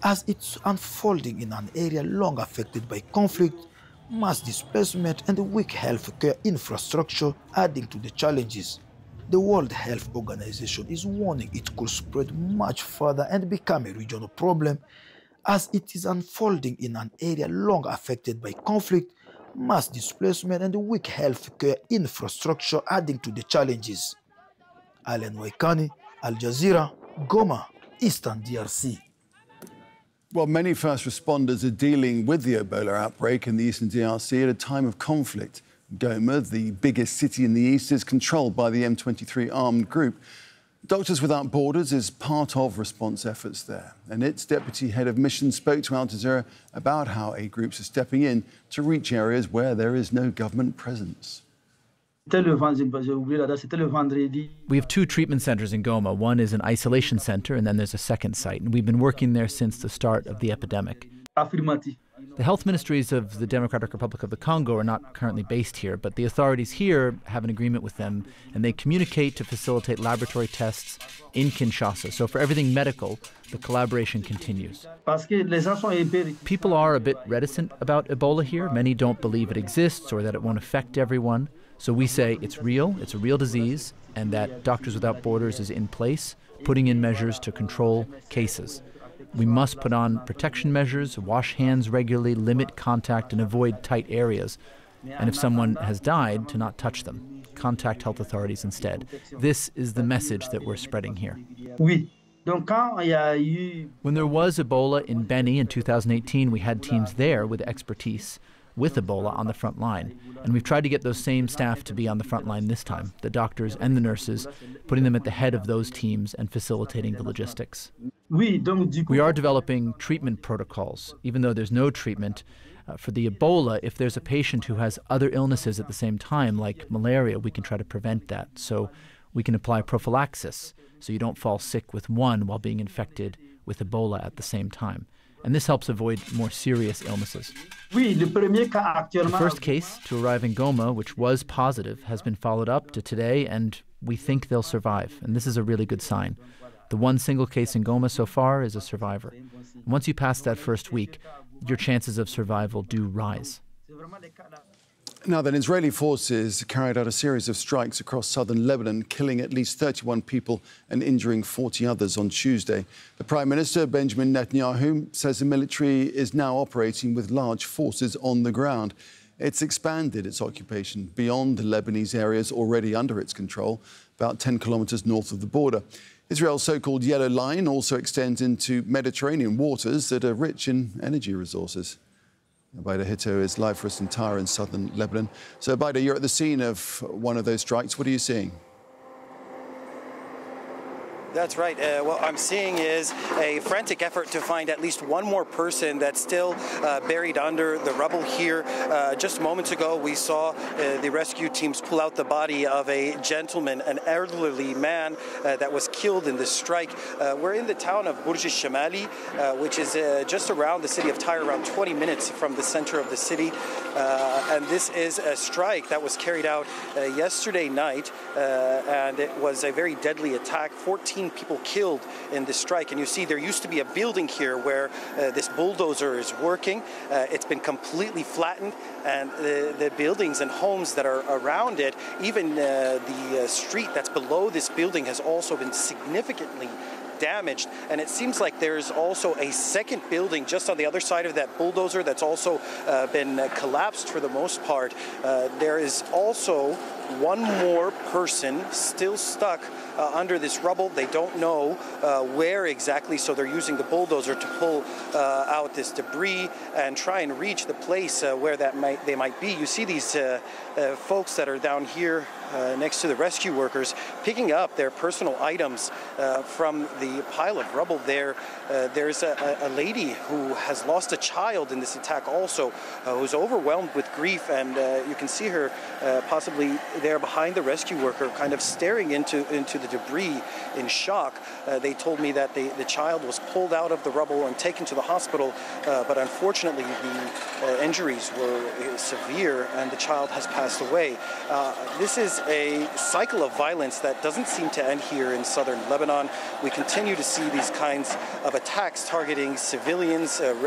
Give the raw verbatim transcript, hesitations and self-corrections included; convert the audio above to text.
as it's unfolding in an area long affected by conflict, mass displacement, and weak healthcare infrastructure, adding to the challenges. The World Health Organization is warning it could spread much further and become a regional problem, as it is unfolding in an area long affected by conflict, mass displacement, and weak healthcare infrastructure, adding to the challenges. Alan Waikani, Al Jazeera, Goma, Eastern D R C. Well, many first responders are dealing with the Ebola outbreak in the eastern D R C at a time of conflict. Goma, the biggest city in the east, is controlled by the M twenty-three armed group. Doctors Without Borders is part of response efforts there, and its deputy head of mission spoke to Al Jazeera about how aid groups are stepping in to reach areas where there is no government presence. We have two treatment centers in Goma. One is an isolation center, and then there's a second site. And we've been working there since the start of the epidemic. The health ministries of the Democratic Republic of the Congo are not currently based here, but the authorities here have an agreement with them, and they communicate to facilitate laboratory tests in Kinshasa. So for everything medical, the collaboration continues. People are a bit reticent about Ebola here. Many don't believe it exists or that it won't affect everyone. So we say it's real, it's a real disease, and that Doctors Without Borders is in place, putting in measures to control cases. We must put on protection measures, wash hands regularly, limit contact, and avoid tight areas. And if someone has died, to not touch them. Contact health authorities instead. This is the message that we're spreading here. When there was Ebola in Beni in two thousand eighteen, we had teams there with expertise with Ebola on the front line. And we've tried to get those same staff to be on the front line this time, the doctors and the nurses, putting them at the head of those teams and facilitating the logistics. We are developing treatment protocols, even though there's no treatment. Uh, for the Ebola, if there's a patient who has other illnesses at the same time, like malaria, we can try to prevent that. So we can apply prophylaxis, so you don't fall sick with one while being infected with Ebola at the same time. And this helps avoid more serious illnesses. The first case to arrive in Goma, which was positive, has been followed up to today, and we think they'll survive. And this is a really good sign. The one single case in Goma so far is a survivor. Once you pass that first week, your chances of survival do rise. Now then, Israeli forces carried out a series of strikes across southern Lebanon, killing at least thirty-one people and injuring forty others on Tuesday. The Prime Minister, Benjamin Netanyahu, says the military is now operating with large forces on the ground. It's expanded its occupation beyond the Lebanese areas already under its control, about ten kilometres north of the border. Israel's so-called Yellow Line also extends into Mediterranean waters that are rich in energy resources. Abaida Hito is live for us in Tyre in southern Lebanon. So, Abaida, you're at the scene of one of those strikes. What are you seeing? That's right. Uh, what I'm seeing is a frantic effort to find at least one more person that's still uh, buried under the rubble here. Uh, just moments ago, we saw uh, the rescue teams pull out the body of a gentleman, an elderly man uh, that was killed in this strike. Uh, we're in the town of Burj al-Shamali, uh, which is uh, just around the city of Tyre, around twenty minutes from the center of the city. Uh, and this is a strike that was carried out uh, yesterday night, uh, and it was a very deadly attack. fourteen people killed in this strike, and you see there used to be a building here where uh, this bulldozer is working. Uh, it's been completely flattened, and the, the buildings and homes that are around it, even uh, the uh, street that's below this building has also been significantly damaged. And it seems like there's also a second building just on the other side of that bulldozer that's also uh, been uh, collapsed for the most part. Uh, there is also one more person still stuck uh, under this rubble. They don't know uh, where exactly, so they're using the bulldozer to pull uh, out this debris and try and reach the place uh, where that might they might be. You see these uh, uh, folks that are down here uh, next to the rescue workers picking up their personal items uh, from the pile of rubble there. Uh, there's a, a lady who has lost a child in this attack also, uh, who's overwhelmed with grief, and uh, you can see her uh, possibly there behind the rescue worker, kind of staring into, into the debris in shock. Uh, they told me that they, the child was pulled out of the rubble and taken to the hospital, uh, but unfortunately the uh, injuries were severe and the child has passed away. Uh, this is a cycle of violence that doesn't seem to end here in southern Lebanon. We continue to see these kinds of attacks targeting civilians, uh,